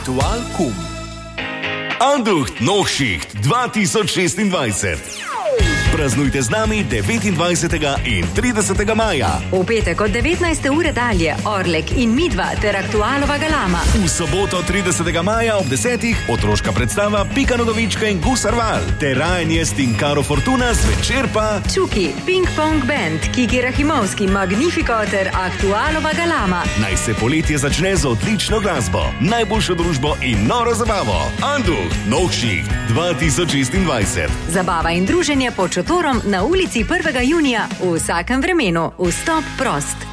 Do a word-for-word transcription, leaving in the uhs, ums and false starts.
Ritual Kum. Anducht Nochschicht dva tisoč šestindvajset. Praznujte z nami devetindvajsetega in tridesetega maja. V petek od devetnajste ure dalje Orlek in Midva ter Aktualova galama. V soboto tridesetega maja ob desetih otroška predstava Pika Nogavička in Gusar Val. Ter Ryan Jest in Karo Fortuna zvečer pa Čuki, Ping Pong Band, Kiki Rahimovski, Magnifico ter Aktualova galama. Naj se poletje začne z odlično glasbo, najboljšo družbo in noro zabavo. Anducht Nochschicht dva tisoč šestindvajset. Zabava in druženje pod šotorom na ulici prvega junija v vsakem vremenu. Vstop prost.